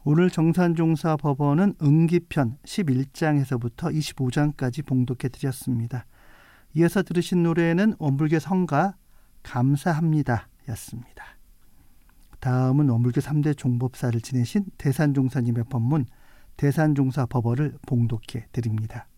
오늘 정산종사 법원은 응기편 11장에서부터 25장까지 봉독해 드렸습니다. 이어서 들으신 노래는 원불교 성가 감사합니다 였습니다. 다음은 원불교 3대 종법사를 지내신 대산종사님의 법문 대산종사 법어를 봉독해 드립니다.